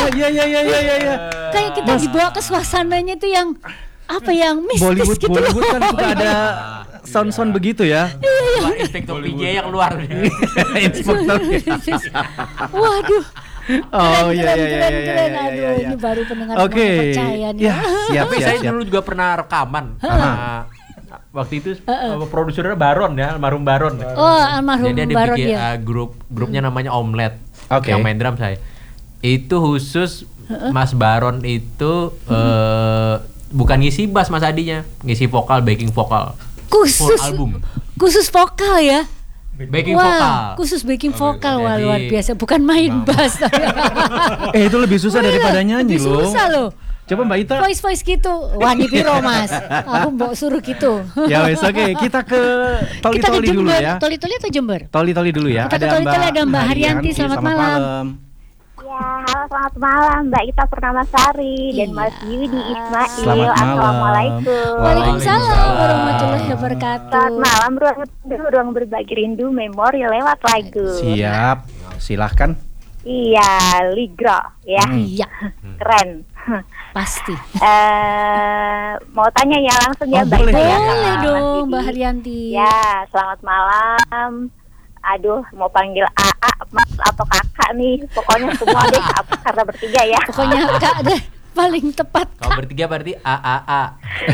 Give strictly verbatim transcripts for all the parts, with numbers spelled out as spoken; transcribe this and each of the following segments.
iya iya iya iya iya. Kayak kita dibawa ke suasananya itu yang apa yang mistis Bollywood, gitu Bollywood loh. kan suka ada sound-sound begitu ya. Wah, Inspektur P J yang keluar. Inspektur. Waduh. Oh keren, iya keren, iya iya keren, iya. keren. iya, Aduh, iya, iya. ini baru pendengar Oke. semua percaya nih. Ya, siap Tapi siap saya siap. dulu juga pernah rekaman. Nah, waktu itu uh, produsernya Baron ya, almarhum Baron. Oh, almarhum Jadi dia Baron bikin ya. uh, grup grupnya namanya Omelet. Oke. Yang main drum saya. Itu khusus Mas Baron itu uh, bukan ngisi bass Mas Adinya, ngisi vokal, backing vokal. Khusus Full album. Khusus vokal ya. Backing Wah, vokal. khusus backing vokal. Wah, Jadi- luar biasa. Bukan main bass. Eh itu lebih susah daripada nyanyi Lebih loh. susah loh. Coba Mbak Ita. Voice-voice gitu. Wah, ini piro, Mas. Aku mau suruh gitu. Ya wes oke, kita ke Kita ke Toli-Toli dulu Jember. ya. Toli-toli atau Jember? Toli-Toli dulu ya. Kita ke Toli-Toli, ada Mbak Haryanti, selamat malam. Ya, halo selamat malam Mbak Ita Purnamasari dan Iya. Mas Yudi Ismail. Selamat malam. Assalamualaikum. Waalaikumsalam warahmatullahi wabarakatuh. Selamat malam, ruang, ruang berbagi rindu memori lewat lagu. Siap. Silahkan. Iya, Ligro ya. Iya, Keren. pasti. Eh, mau tanya ya langsung ya Oh, Mbak boleh. Ita ya, Boleh sama Mas dong, Yudi. Mbak Haryanti. Ya, selamat malam. Aduh, mau panggil A A, Mas atau Kakak nih. Pokoknya semua deh karena bertiga ya. Pokoknya Kak deh paling tepat. Kalau bertiga berarti A A A.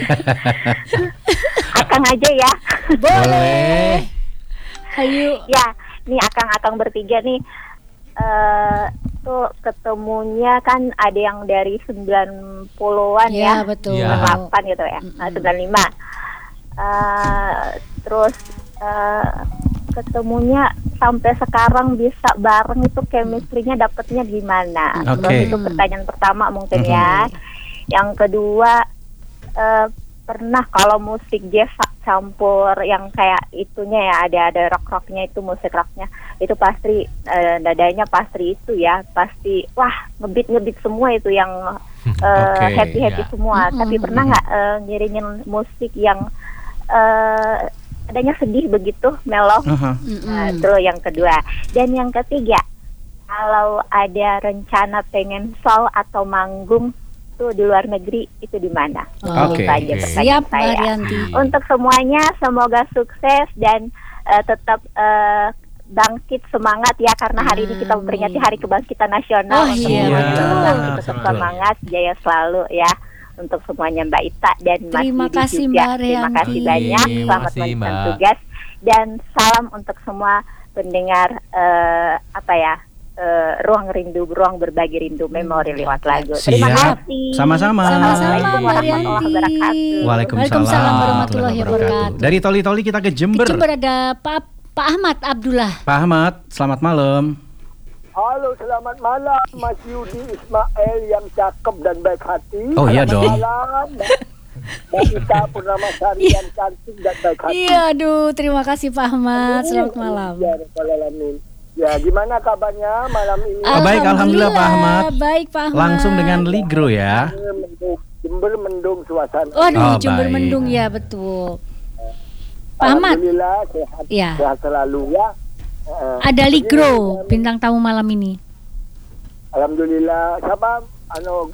Akang aja ya. Boleh. Ayo. Ya, nih akang-akang bertiga nih eh tuh ketemunya kan ada yang dari sembilan puluhan Ya, ya, betul. Iya. sembilan puluh delapan gitu ya, nah, sembilan puluh lima. Eh, terus eh, ketemunya sampai sekarang bisa bareng itu chemistry-nya dapetnya gimana? Oke. Terus itu pertanyaan pertama mungkin ya. Yang kedua, eh, pernah kalau musik jazz campur yang kayak itunya ya, ada ada rock rocknya itu, musik rocknya itu pasti eh, dadanya pasti itu ya, pasti wah ngebit ngebit semua itu yang Oke, happy happy ya. semua. Mm-mm. Tapi pernah nggak eh, ngiringin musik yang eh, adanya sedih begitu, mellow? Aha. Nah, Mm-mm. itu yang kedua. Dan yang ketiga, kalau ada rencana pengen show atau manggung tuh di luar negeri, itu di mana? Oh, Oke. Itu aja Oke. pertanyaan Siap, Mbak saya. Haryanti. Untuk semuanya semoga sukses dan eh, tetap eh, bangkit semangat ya, karena hari ini kita memperingati Hari Kebangkitan Nasional. Oh, Untuk iya, semuanya betul. tetap bangkit, tetap Betul. semangat, jaya selalu ya. Untuk semuanya Mbak Ita dan Mas Terima Yudi kasih, juga. Mbak Terima Rianti. kasih banyak. Terima Selamat kasih, melanjutkan Mbak. tugas dan salam untuk semua pendengar eh, apa ya eh, ruang rindu, ruang berbagi rindu memori lewat lagu. Terima Siap. kasih. Sama-sama. Sama-sama, Assalamualaikum Mbak warahmatullahi Rianti. wabarakatuh. Waalaikumsalam warahmatullahi wabarakatuh. Dari Toli-Toli kita ke Jember. Di Jember ada Pak Pak Ahmad Abdullah. Pak Ahmad, selamat malam. Halo, selamat malam Mas Yudi Ismail yang cakep dan baik hati. Oh, iya Selamat dong. malam Mbak Mbak Ita Purnamasari yang cantik dan baik hati. Iya, aduh, terima kasih Pak Ahmad. Selamat malam. Ya, Rabbal Alamin. Ya, gimana kabarnya malam ini? Ah, baik, alhamdulillah, Pak Ahmad. Baik, Pak Ahmad. Langsung dengan Ligro ya. Mendung, Jember mendung suasana. Waduh, Oh, Jember baik. mendung ya, betul. Pak Ahmad. Alhamdulillah sehat, Ya. sehat selalu ya. Eh, Ada begini, Ligro, eh, bintang tamu malam ini. Alhamdulillah. Siapa? Anu,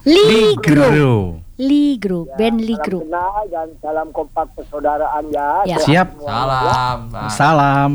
Ligro. Ligro, band salam Ligro. kenal dan salam kompak persaudaraan ya. Ya. Sehat Siap. semua, ya. Salam. Pak. Salam.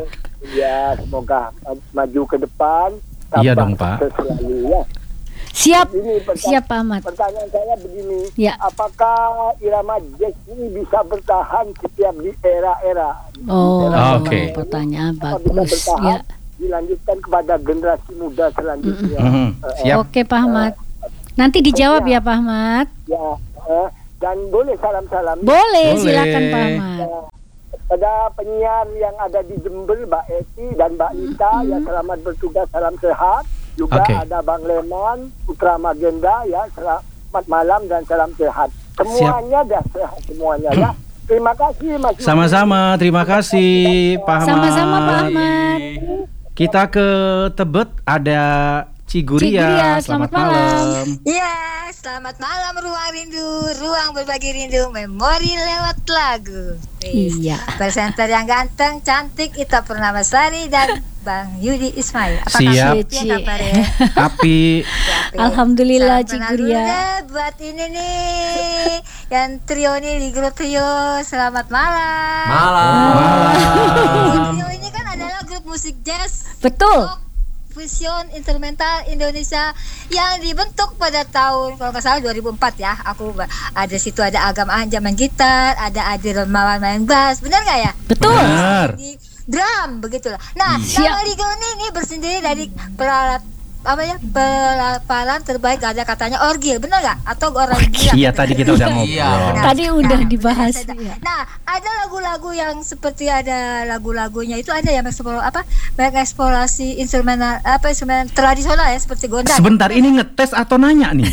Ya, semoga maju ke depan. Iya Tambah dong, Pak. sukses selalu, ya. Siap, Ini perta- siap Pak Ahmad. Pertanyaan saya begini, Ya. apakah irama jazz ini bisa bertahan setiap di era-era? Oh, Oke. pertanyaan Apa bisa bagus. bertahan, Ya. dilanjutkan kepada generasi muda selanjutnya? Mhm, Siap. Oke, Pak Ahmad. Nanti dijawab ya, Pak Ahmad. Ya, eh, dan boleh salam-salam Boleh, Boleh. silakan Pak Ahmad. pada penyiar yang ada di Jember, Mbak Eti dan Mbak Lita, ya selamat bertugas, salam sehat. Juga Oke. ada Bang Leman, Putra Magenda, ya selamat malam dan salam sehat. Semuanya dah sehat semuanya ya. Terima kasih Mas. Sama-sama, terima kasih Pak Ahmad. Sama-sama Pak Ahmad. Kita ke Tebet ada Ciguria, Ciguria, selamat, selamat malam. malam. Iya, selamat malam Ruang Rindu, ruang berbagi rindu, memori lewat lagu. Wis. Iya. Presenter yang ganteng, cantik, Ita Purnamasari dan Bang Yudi Ismail. Apa Siap. kabar? Iya, kabarnya? Api. Siap, ya. Alhamdulillah, Salam kenal Ciguria. dulu deh buat ini nih, yang trio nih di grup trio. Selamat malam. Malam. Malam. Trio ini kan adalah grup musik jazz. Betul. Rock, fusion instrumental Indonesia yang dibentuk pada tahun kalau nggak salah dua ribu empat ya. Aku ada situ ada Agam Anja main gitar, ada Adi Romawan main bass, benar nggak ya? Betul. Benar. Di drum begitulah. Nah, Siap. nama Ligo ini, ini bersendiri dari peralat apa ya pelaparan terbaik, ada katanya orgil, benar nggak? Atau orang gila? Iya, tadi kita udah ngobrol. Iya. Tadi udah Nah, dibahas. ada- Nah, ada lagu-lagu yang seperti ada lagu-lagunya itu ada yang eksplor apa? Mengeksplorasi instrumen apa instrumen tradisional ya seperti gondang. Sebentar, ini ngetes atau nanya nih?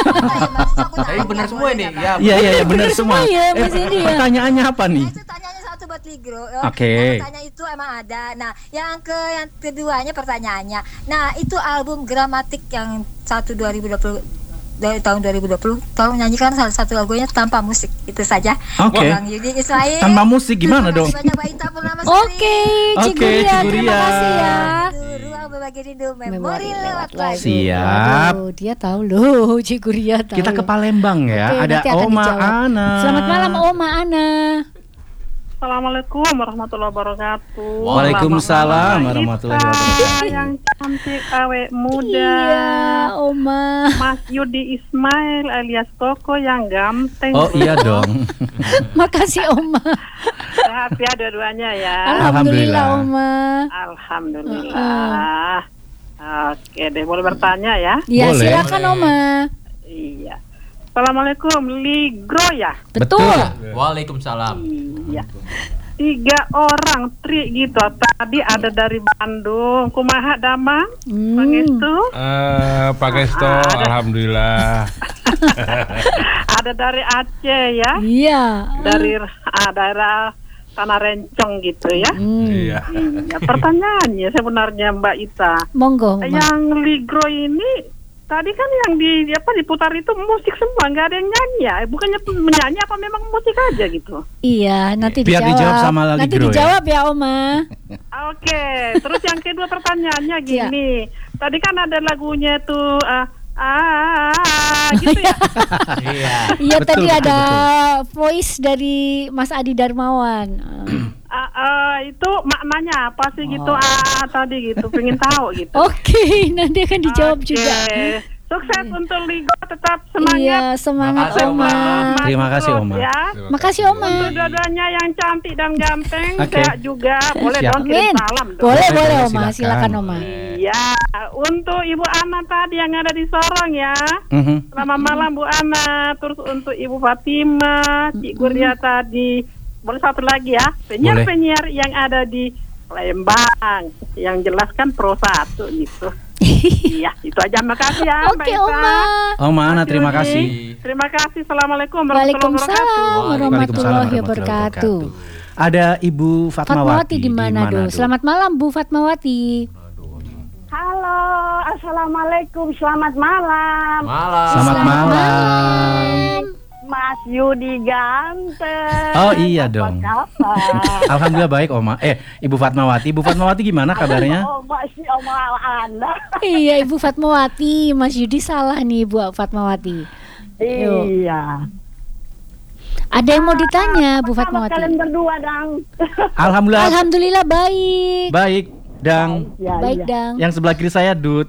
Tapi benar semua ini. Ya. Iya, iya, iya, benar semua. ya, Eh, Mas ini ya. pertanyaannya apa nih? Nah, itu tanyanya satu buat Ligro. Oke. Yang tanya itu emang ada. Nah, yang ke yang keduanya pertanyaannya. Nah, itu album Gramatik yang satu dua ribu dua puluh dari tahun dua ribu dua puluh. Tolong nyanyikan salah satu lagunya tanpa musik. Itu saja. Oke. Bang Yudi Ismail. Tanpa musik gimana Terima dong? kasih banyak Mbak Ita Purnamasari. Oke, Oke, Ciguria, terima Ciguria. kasih ya. Ruang berbagi rindu, memori lewat lagu. Siap. Aduh, dia tahu loh, Ciguria tahu. Kita ke Palembang ya. Oke, Ada nanti akan Oma dijawab. Ana. Selamat malam Oma Ana. Assalamualaikum warahmatullahi wabarakatuh. Waalaikumsalam Selamat warahmatullahi malam, wabarakatuh. Ita yang cantik awet muda. Iya, Oma. Mas Yudi Ismail alias Koko yang ganteng. Oh iya dong. Makasih Oma. Sehat ya dua-duanya ya. Alhamdulillah Alhamdulillah. Oma. Alhamdulillah. Oke deh, boleh bertanya ya? Ya, Boleh. silakan Oma. Iya. Assalamualaikum, Ligro ya? Betul. Waalaikumsalam. Iya. Tiga orang tri gitu. Tadi ada dari Bandung, kumaha damang, Hmm. Pangestu. Eh, Pak Gesto, Ada. alhamdulillah. Ada dari Aceh ya, Iya. dari ah, daerah Tanah Rencong gitu ya. Hmm. Iya. Iya, pertanyaannya sebenarnya Mbak Ita, Monggo, Oma. yang Ligro ini tadi kan yang di apa diputar itu musik semua, nggak ada yang nyanyi ya? Bukannya menyanyi apa memang musik aja gitu? Iya, nanti Biar dijawab. dijawab sama Lali Nanti Gro ya. dijawab ya, Oma. Oke, terus yang kedua pertanyaannya Iya. gini, tadi kan ada lagunya tuh ah ah gitu ya. Iya. Iya, Betul, tadi betul, ada voice dari Mas Adi Darmawan. Ah, ah, itu maknanya apa sih gitu ah tadi gitu, pengen tahu gitu. Oke, nanti akan dijawab Oke. juga. Sukses untuk Ligo, tetap semangat. Iya, semangat Makasih, Oma. Oma. Terima kasih, Terus, Oma. Ya. Makasih Oma. Untuk dua-duanya yang cantik dan ganteng, Oke. sehat juga. Boleh Siap. dong kirim Amin. salam dong. Boleh, Boleh, boleh boleh, Oma. silakan. Silakan Oma. Iya, untuk Ibu Ana tadi yang ada di Sorong ya. Mhm. Selamat malam Bu Ana. Terus untuk Ibu Fatima, Cik Guria tadi. Boleh satu lagi ya, penyiar-penyiar yang ada di Palembang, yang jelaskan pro satu gitu. Iya, itu aja. Makasih ya Mbak Oke Ita. Oma. Oma Ana, Mas terima Yudi. kasih. Terima kasih. Assalamualaikum warahmatullahi Waalaikumsalam wabarakatuh. warahmatullahi wabarakatuh. Ada Ibu Fatmawati, Fatmawati di Manado. Selamat malam Bu Fatmawati. Halo, assalamualaikum, selamat malam, Malam. Selamat Selamat malam. Mas Yudi ganteng. Oh iya Apa dong. kabar? Alhamdulillah baik Oma. Eh, Ibu Fatmawati. Ibu Fatmawati gimana kabarnya? Oh, masih Oma Ana. Iya Ibu Fatmawati. Mas Yudi salah nih Bu Fatmawati. Yuk. Iya. Ada yang mau ditanya Bu Apa kabar Fatmawati? kalian berdua, Dang? Alhamdulillah Alhamdulillah baik. baik. Dang, Ya, Baik iya. Dang. yang sebelah kiri saya Dut.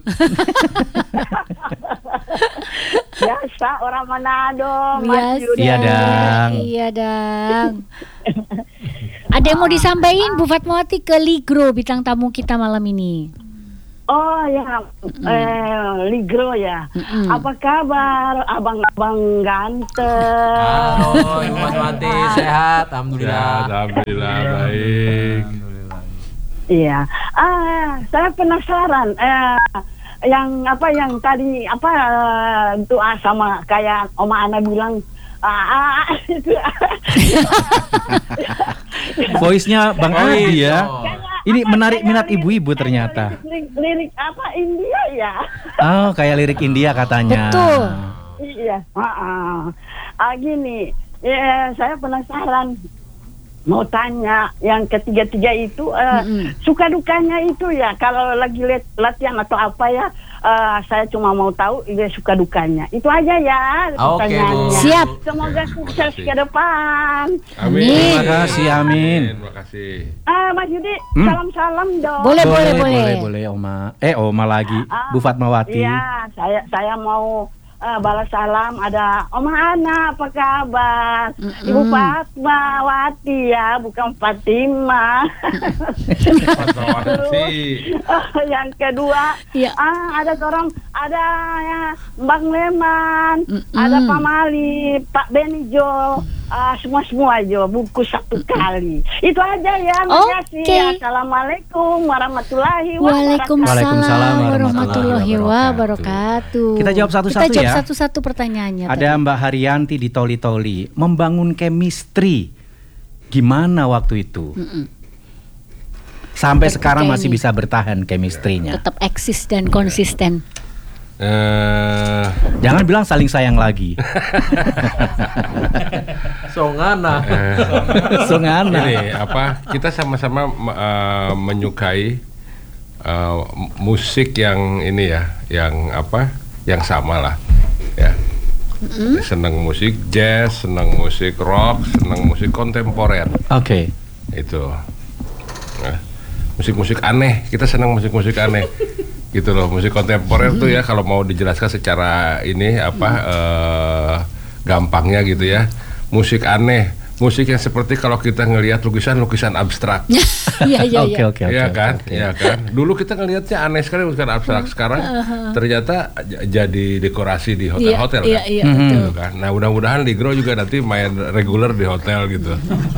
Biasa orang Manado, Mas Biasa. Yudi. Iya, Dang. Iya Dang. Ada yang mau disampaikan Bu Fatmawati ke Ligro bintang tamu kita malam ini? Oh ya, eh, Ligro ya. Mm-mm. Apa kabar, abang-abang ganteng? Halo, Ibu Fatmawati, sehat, Ya, alhamdulillah. alhamdulillah baik. Iya. Ah, saya penasaran. Eh, yang apa yang tadi apa eh, doa sama kayak Oma Ana bilang. Ah, ah, itu. Voice-nya Bang Oh, Adi iya. Kayaknya Ini menarik minat ibu-ibu ternyata. Lirik, lirik apa India ya? Oh, kayak lirik India katanya. Betul. Iya. Ah, ah, gini, ya, saya penasaran. Mau tanya yang ketiga-tiga itu uh, suka dukanya itu ya kalau lagi let, latihan atau apa ya uh, saya cuma mau tahu ya suka dukanya itu aja ya pertanyaannya. Okay, siap. Semoga sukses ke depan. Amin. Terima kasih, amin. Terima kasih. Ah, Mas Yudi, Hmm? salam-salam dong. Boleh, boleh, boleh, boleh. boleh, boleh, Oma. Eh, Oma lagi, Bu Fatmawati. Iya, saya saya mau uh, balas salam. Ada Oma Ana, apa kabar? Mm-mm. Ibu Fatmawati ya, bukan Fatima. Fatmawati. Yang kedua, Iya. ah ada orang, ada ya, Bang Leman, Mm-mm. ada Pak Mali, Pak Benijo, ah, semua-semua aja buku satu kali. Itu aja ya, makasih. Oke. Assalamualaikum warahmatullahi wabarakatuh. Waalaikumsalam Waalaikumsalam warahmatullahi warahmatullahi wabarakatuh. Kita jawab satu-satu Kita jawab ya. satu-satu pertanyaannya. Ada Mbak Haryanti di Toli-Toli. Membangun chemistry gimana waktu itu? Mm-mm. Sampai Bertiga sekarang masih ini. bisa bertahan chemistry-nya. Tetap eksis dan konsisten. Eh, Jangan bilang saling sayang lagi. Songana. eh, Sungana. ini apa? Kita sama-sama eh, menyukai eh, musik yang ini ya, yang apa? Yang sama lah, ya. Senang musik jazz, senang musik rock, senang musik kontemporer. Oke. Itu. Nah, musik-musik aneh, kita senang musik-musik aneh. Gitu loh, musik kontemporer tuh ya kalau mau dijelaskan secara ini apa eh, gampangnya gitu ya. Musik aneh, musik yang seperti kalau kita ngelihat lukisan-lukisan abstrak. Iya, iya, Oke, iya. oke, oke. Iya kan? oke. Iya kan? Dulu kita ngelihatnya aneh sekali lukisan abstrak, sekarang ternyata j- jadi dekorasi di hotel-hotel Iya, kan. iya, Mhm. betul. Gitu kan. Nah, mudah-mudahan Ligro juga nanti main reguler di hotel gitu.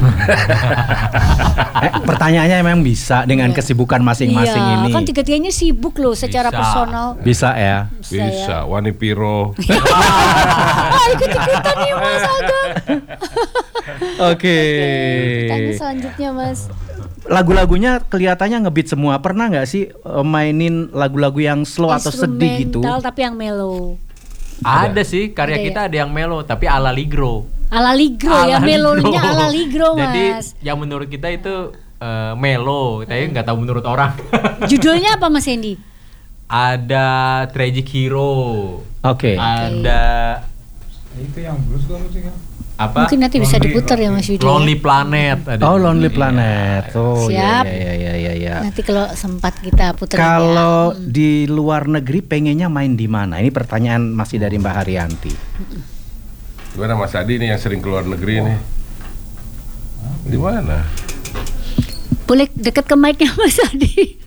Eh, pertanyaannya memang bisa dengan Iya. kesibukan masing-masing Iya, ini. kan tiga-tiganya sibuk loh secara Bisa. personal. Bisa ya. Bisa, Wani Piro. Ah, ikut-ikutan nih Mas Agam. Oke. Tanya selanjutnya Mas. Lagu-lagunya kelihatannya ngebeat semua. Pernah nggak sih eh, mainin lagu-lagu yang slow atau sedih gitu? Instrumental tapi yang mellow. Ada sih karya Ada ya? kita ada yang melo tapi ala Ligro. Ala Ligro ya, Ala melonya Ligro. ala Ligro Jadi Mas. yang menurut kita itu eh, melo, tapi nggak tahu menurut orang. Judulnya apa Mas Hendy? Ada Tragic Hero. Oke. Ada Itu yang blues kan musiknya. apa? Mungkin nanti bisa diputar ya Mas Yudi. ya. Lonely Planet. Ada Oh, juga. Lonely Iya. Planet. Oh, Siap. iya iya iya iya iya. Nanti kalau sempat kita putar. Kalau ya. di luar negeri pengennya main di mana? Ini pertanyaan masih dari Mbak Haryanti. Gimana Mas Adi nih yang sering keluar negeri nih? Di mana? Boleh dekat ke mic-nya Mas Adi.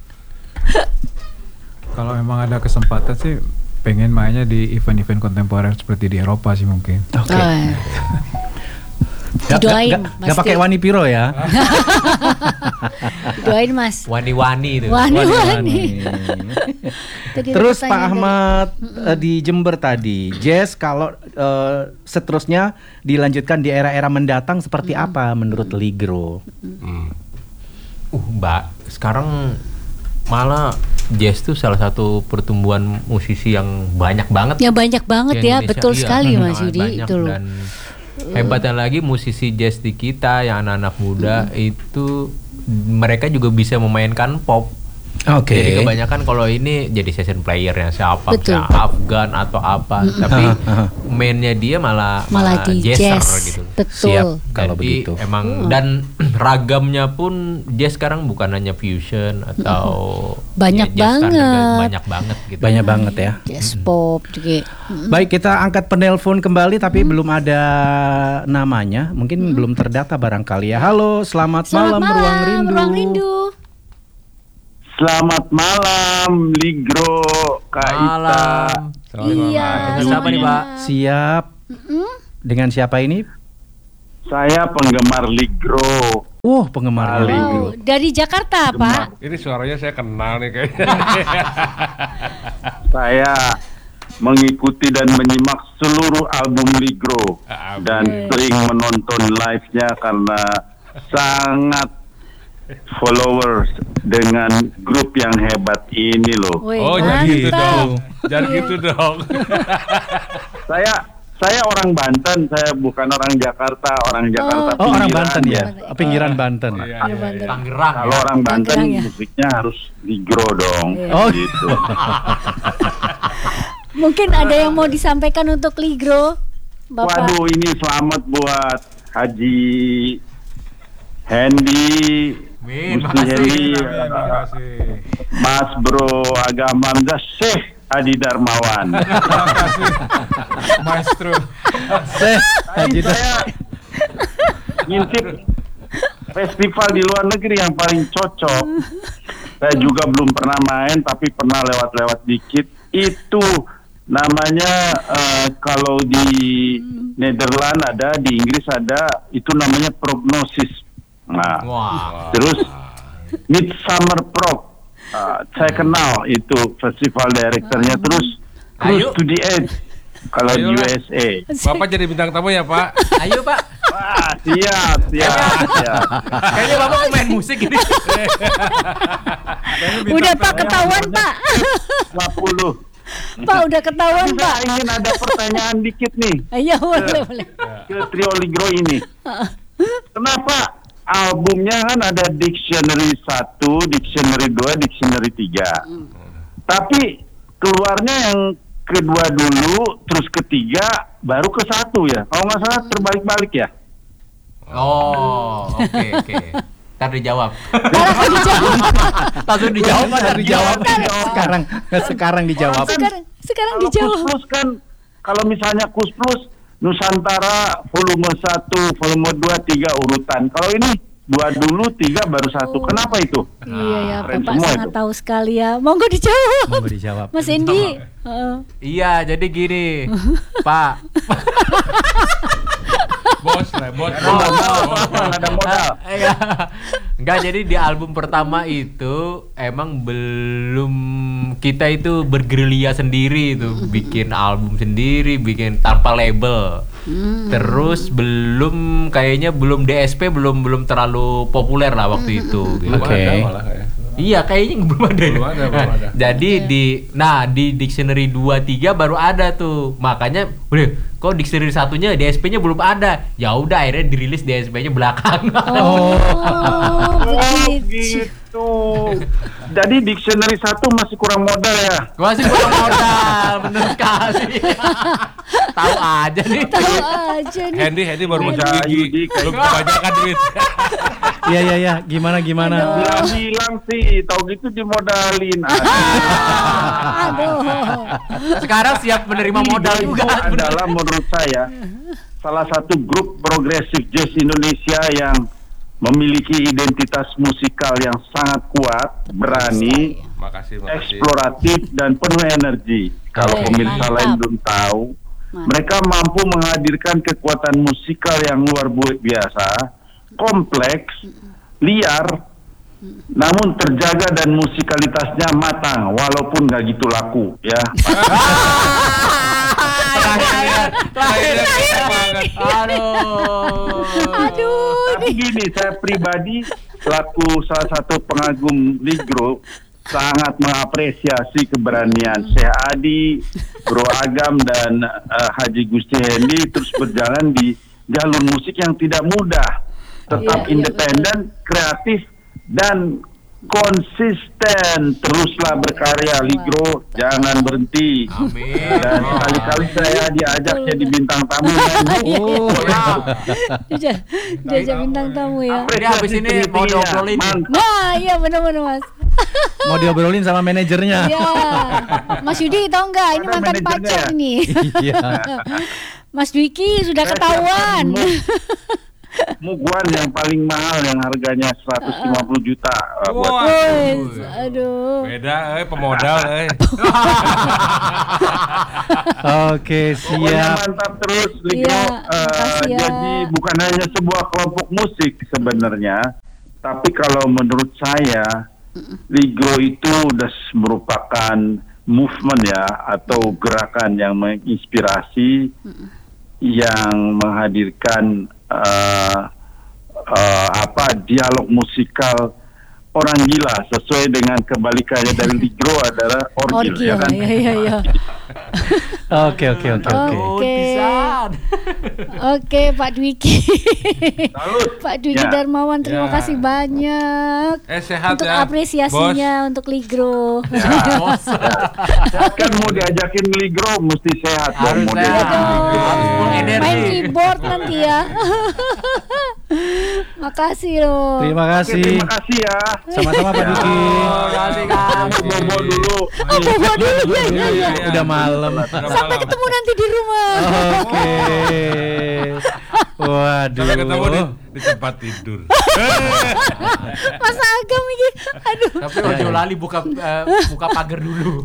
Kalau memang ada kesempatan sih pengen mainnya di event-event kontemporer seperti di Eropa sih mungkin. Oke. Oh, ya. Gak, Didoain, gak, Mas gak pakai Adi. Wani Piro ya? Doain Mas. Wani-wani itu. Wani-wani. Tadi ada Terus Pak pertanyaan Ahmad eh, di Jember tadi, jazz kalau eh, seterusnya dilanjutkan di era-era mendatang seperti apa menurut Ligro? Hmm. Uh, Mbak, sekarang malah jazz tuh salah satu pertumbuhan musisi yang banyak banget. Ya banyak banget di ya, Indonesia. betul Iya, sekali Mas sangat Yudi banyak. itu loh. Dan hebatnya lagi musisi jazz di kita yang anak-anak muda itu mereka juga bisa memainkan pop. Oke. Jadi kebanyakan kalau ini jadi session playernya siapa, Betul. misalnya Afgan atau apa, tapi mainnya dia malah Malah di jazzer jazz. gitu. Betul. Siap kalau Jadi begitu. emang dan ragamnya pun jazz sekarang bukan hanya fusion atau Banyak ya, jazz standar, banget. banyak banget gitu. Banyak banget ya. Jazz pop juga. Baik, kita angkat penelpon kembali tapi belum ada namanya. Mungkin belum terdata barangkali ya. Halo, selamat, Selamat malam, malam, Ruang Rindu. Ruang Rindu. Selamat malam, Ligro, Kak Ita. Malam. Iya. Dengan siapa nih, Pak? Siap. Dengan siapa ini? Saya penggemar Ligro. Oh, penggemar Paling. Ligro. Oh, dari Jakarta Pak. Ini suaranya saya kenal nih kayaknya. Saya mengikuti dan menyimak seluruh album Ligro dan sering menonton live-nya karena sangat followers dengan grup yang hebat ini loh. Wih, Oh, jangan gitu mantap. dong. Jangan Iya. gitu dong. Saya saya orang Banten, saya bukan orang Jakarta. Orang Jakarta Oh, orang pinggiran. Banten ya. Pinggiran Banten. Iya, Iya, Banten. Tangerang. Kalau ya. orang Banten Tangerang ya. musiknya harus ligro dong. Iya. Oh. Gitu. Mungkin ada yang mau disampaikan untuk Ligro, Bapak. Waduh, ini selamat buat Haji Hendy, Min, Gusti makasih. Hendy, Terima kasih. Mas Bro Agama Hamzah, Syekh Adi Darmawan. Terima kasih, Maestro. Seh, Tadi Haji Dar- saya ngintip festival di luar negeri yang paling cocok. Saya juga belum pernah main, tapi pernah lewat-lewat dikit. Itu namanya eh, kalau di Nederland ada, di Inggris ada, itu namanya Prognosis. Nah, Wah. terus Midsummer Prog. Ah, saya kenal itu festival directornya. Terus Ayo. Cruise to the Edge kalau di Ayo. U S A. Bapak jadi bintang tamu ya, Pak? Ayo Pak. Wah, siap, siap, siap. Kayaknya Bapak pemain musik ini. Udah Pak ketahuan Pak. lima puluh. Pak udah ketahuan Tapi Pak. saya ingin ada pertanyaan dikit nih Ayo boleh boleh. ke Trio Ligro ini. Kenapa albumnya kan ada Dictionary satu, Dictionary dua, Dictionary tiga. Tapi keluarnya yang kedua dulu, terus ketiga, baru ke satu ya. Kalau nggak salah terbalik-balik ya. Oh, oke oke. Ntar dijawab. Malah dijawab. Langsung dijawab Harus ada dijawab dijawab. sekarang. Sekarang dijawab. Sekarang sekarang Kalau dijawab. Kus Plus kan, kalau misalnya Kus Plus, Nusantara volume satu, volume dua, tiga urutan. Kalau ini dua dulu, tiga baru satu. Oh. Kenapa itu? Iya ya, keren Bapak semua sangat itu. tahu sekali ya. Monggo dijawab. Mau dijawab. Mas Endi. Heeh. Iya, jadi gini, Pak. Bos lah, bos. Nggak mau, nggak ada modal. Iya. Enggak, jadi di album pertama itu emang belum kita itu bergerilya sendiri itu, bikin album sendiri, bikin tanpa label. Terus belum kayaknya belum D S P belum belum terlalu populer lah waktu itu. gitu. Belum Oke. ada malah kayak. Iya, kayaknya belum ada. Belum ada, belum ada. Jadi di nah di Dictionary dua tiga baru ada tuh. Makanya udah kok Dictionary satunya D S P-nya belum ada. Ya udah akhirnya dirilis D S P-nya belakangan. Oh, Oh, begitu. gitu. Jadi Dictionary satu masih kurang modal ya. Masih kurang modal, bener sekali. Tahu aja nih. Tahu aja nih. Handy, Handy baru masuk Udah, gigi. Yudi, kayak- Belum kebanyakan duit. Iya iya iya, gimana gimana? Bilang-bilang sih, tahu gitu dimodalin. Aduh. Sekarang siap menerima modal Ligro juga. itu adalah menurut saya salah satu grup progresif jazz Indonesia yang memiliki identitas musikal yang sangat kuat, berani, Makasih, makasih. eksploratif dan penuh energi. Kalau Oke, pemirsa mantap. lain belum tahu, Mantap. mereka mampu menghadirkan kekuatan musikal yang luar biasa, kompleks, liar, namun terjaga dan musikalitasnya matang, walaupun nggak gitu laku, ya. Terakhir, terakhir, Semangat. aduh. Aduh. Tapi gini, saya pribadi selaku salah satu pengagum Ligro sangat mengapresiasi keberanian Syekh Adi, Bro Agam dan eh, Haji Gusti Hendy terus berjalan di jalur musik yang tidak mudah, tetap Iya, iya, independen, kreatif dan konsisten. Teruslah berkarya Ligro, jangan berhenti. Amin. Dan sekali-kali saya diajak jadi bintang tamu. Oh. Dia dia bintang tamu ya. Jadi habis ini mau diobrolin. Mantap. Nah, iya benar-benar Mas. Mau diobrolin sama manajernya. Iya. Mas Yudi tahu nggak ini Mana mantan manajernya pacar ya? nih. Iya. Mas Dwiki sudah Saya ketahuan. siapkan Muguan yang paling mahal yang harganya seratus lima puluh juta uh, buat Wah. Wes, aduh. Beda, eh pemodal, eh. Oke, Pokoknya siap. mantap terus Ligro. Iya, Eh, makasih ya. Jadi bukan hanya sebuah kelompok musik sebenarnya, tapi kalau menurut saya Ligro itu udah merupakan movement ya atau gerakan yang menginspirasi, yang menghadirkan uh, uh, apa dialog musikal orang gila sesuai dengan kebalikannya dari Ligro adalah orgil, Orgil, ya kan? ya, ya, ya. Oke oke oke oke. Oke. Oke, Pak Dwiki. Pak Dwiki Ya. Darmawan, terima Ya. kasih banyak Eh, sehat untuk ya, apresiasinya untuk Ligro. Kan mau diajakin Ligro mesti sehat dong. Mau sehat. diajakin Ligro. Harus full energi. Main keyboard nanti ya. Makasih loh. Terima Oke, kasih. terima kasih ya. Sama-sama Pak Duki. Kasih Kang. Bobo dulu. Oh, bobo dulu ya, ya, ya. Udah malam. Sampai ketemu nanti di rumah. Oke. Waduh. Sampai ketemu di, di tempat tidur. Mas Agam ini. Aduh. Tapi Ojo lali buka eh, buka pagar dulu.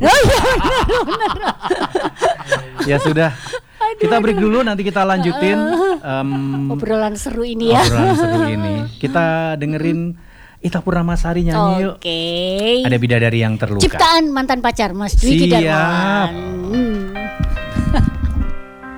Ya sudah. Kita break dulu, nanti kita lanjutin um, Obrolan seru ini ya. obrolan seru ini. Kita dengerin Ita Purnamasari nyanyi yuk. Oke. Ada bidadari yang terluka. Ciptaan mantan pacar Mas Dwiki Siap. Darmawan. Hmm.